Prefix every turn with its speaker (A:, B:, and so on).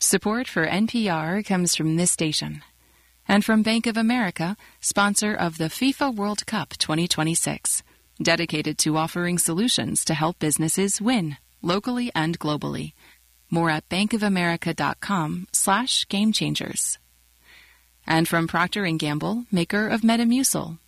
A: Support for NPR comes from this station and from Bank of America, sponsor of the FIFA World Cup 2026, dedicated to offering solutions to help businesses win, locally and globally. More at bankofamerica.com/gamechangers. And from Procter & Gamble, maker of Metamucil,